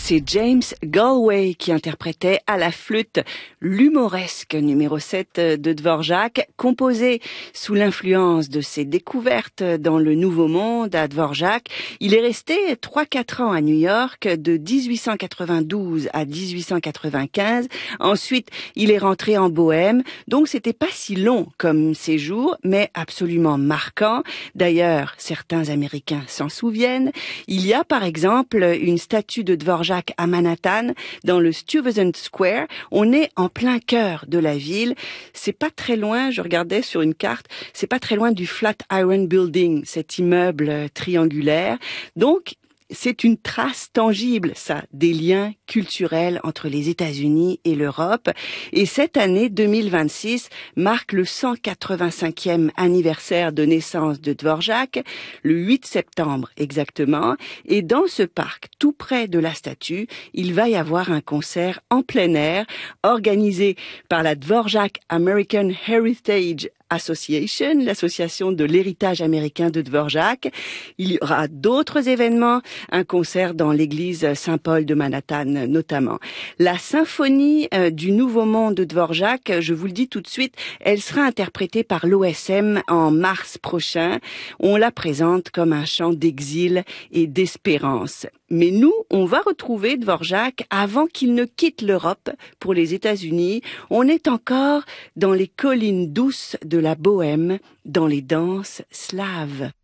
c'est James Galway qui interprétait à la flûte l'humoresque numéro 7 de Dvorak, composé sous l'influence de ses découvertes dans le Nouveau Monde à Dvorak. Il est resté 3-4 ans à New York, de 1892 à 1895. Ensuite, il est rentré en Bohème, donc c'était pas si long comme séjour, mais absolument marquant. D'ailleurs, certains Américains s'en souviennent. Il y a par exemple une statue de Dvorak à Manhattan, dans le Stuyvesant Square. On est en plein cœur de la ville. C'est pas très loin, je regardais sur une carte, c'est pas très loin du Flatiron Building, cet immeuble triangulaire. Donc, c'est une trace tangible, ça, des liens culturels entre les États-Unis et l'Europe. Et cette année 2026 marque le 185e anniversaire de naissance de Dvorak, le 8 septembre exactement. Et dans ce parc, tout près de la statue, il va y avoir un concert en plein air organisé par la Dvorak American Heritage Association, l'association de l'héritage américain de Dvorak. Il y aura d'autres événements, un concert dans l'église Saint-Paul de Manhattan notamment. La symphonie du Nouveau Monde de Dvorak, je vous le dis tout de suite, elle sera interprétée par l'OSM en mars prochain. On la présente comme un chant d'exil et d'espérance. Mais nous, on va retrouver Dvorak avant qu'il ne quitte l'Europe pour les États-Unis. On est encore dans les collines douces de la Bohème, dans les danses slaves.